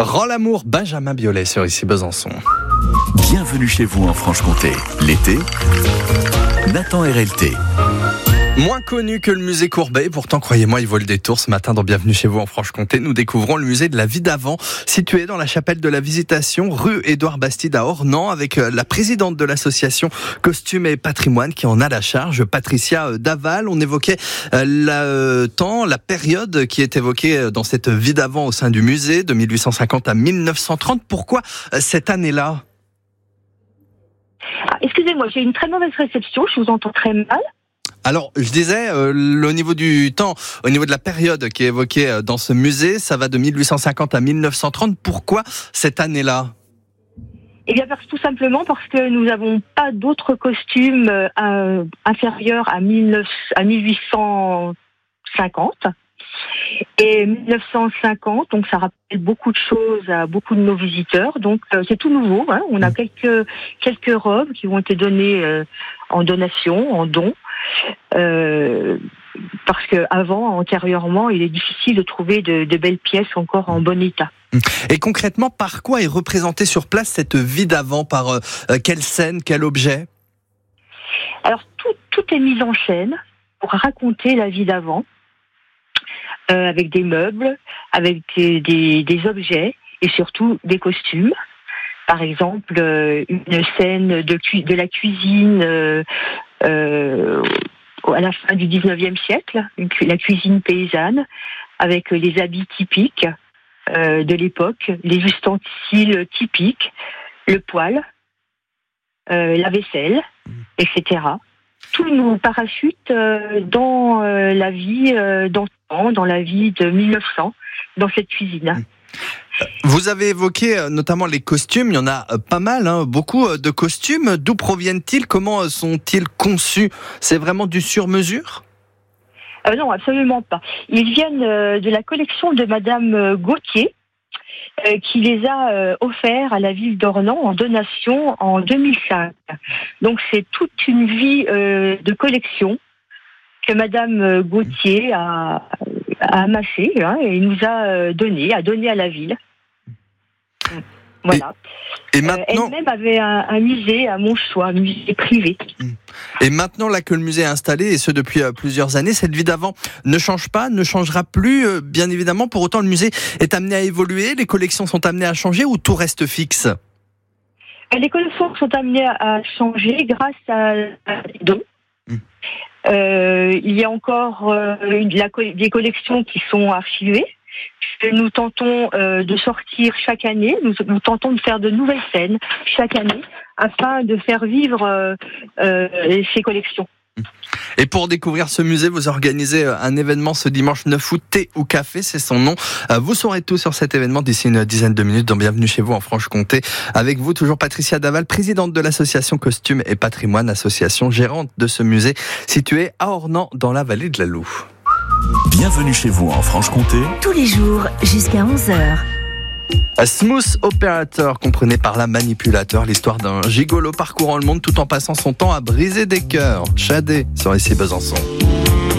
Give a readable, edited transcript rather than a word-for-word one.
Rends l'amour, Benjamin Biolay sur Ici Besançon. Bienvenue chez vous en Franche-Comté. L'été, Nathan RLT. Moins connu que le musée Courbet, pourtant croyez-moi il vaut le détour. Ce matin dans Bienvenue chez vous en Franche-Comté, nous découvrons le musée de la vie d'avant, situé dans la chapelle de la Visitation, rue Édouard Bastide à Ornans, avec la présidente de l'association Costumes et Patrimoine qui en a la charge, Patricia Daval. On évoquait la période qui est évoquée dans cette vie d'avant au sein du musée, de 1850 à 1930. Pourquoi cette année-là ? Excusez-moi, j'ai une très mauvaise réception, je vous entends très mal. Alors, je disais, au niveau du temps, au niveau de la période qui est évoquée dans ce musée, ça va de 1850 à 1930. Pourquoi cette année-là ? Eh bien, tout simplement parce que nous n'avons pas d'autres costumes inférieurs à 1850. Et 1950, donc ça rappelle beaucoup de choses à beaucoup de nos visiteurs. Donc c'est tout nouveau. On a quelques robes qui ont été données en donation, en don. Parce que antérieurement, il est difficile de trouver de belles pièces encore en bon état. Et concrètement, par quoi est représentée sur place cette vie d'avant ? Par quelle scène, quel objet ? Alors tout est mis en scène pour raconter la vie d'avant, avec des meubles, avec des objets et surtout des costumes. Par exemple, une scène de la cuisine à la fin du 19e siècle, la cuisine paysanne, avec les habits typiques de l'époque, les ustensiles typiques, le poêle, la vaisselle, etc. Tout nous parachute dans la vie d'antan, dans la vie de 1900, dans cette cuisine. Vous avez évoqué notamment les costumes, il y en a pas mal, beaucoup de costumes. D'où proviennent-ils ? Comment sont-ils conçus ? C'est vraiment du sur-mesure ? Non, absolument pas. Ils viennent de la collection de Madame Gauthier, qui les a offerts à la ville d'Ornans en donation en 2005. Donc c'est toute une vie de collection que Madame Gauthier a amassé et nous a donné à la ville. Voilà. Et maintenant... Elle-même avait un musée à Montchoix, un musée privé. Et maintenant là que le musée est installé, et ce depuis plusieurs années, cette vie d'avant ne change pas, ne changera plus, bien évidemment. Pour autant, le musée est amené à évoluer, les collections sont amenées à changer ou tout reste fixe ? Les collections sont amenées à changer grâce à des dons. Il y a encore des collections qui sont archivées. Nous tentons de sortir chaque année, nous tentons de faire de nouvelles scènes chaque année afin de faire vivre ces collections. Et pour découvrir ce musée, vous organisez un événement ce dimanche 9 août, Thé ou Café, c'est son nom. Vous saurez tout sur cet événement d'ici une dizaine de minutes dans Bienvenue chez vous en Franche-Comté. Avec vous, toujours Patricia Daval, présidente de l'association Costumes et Patrimoine, association gérante de ce musée situé à Ornans dans la vallée de la Loue. Bienvenue chez vous en Franche-Comté. Tous les jours jusqu'à 11h. Smooth Operator, comprenez par là manipulateur, l'histoire d'un gigolo parcourant le monde tout en passant son temps à briser des cœurs. Shadé sur Ici Besançon.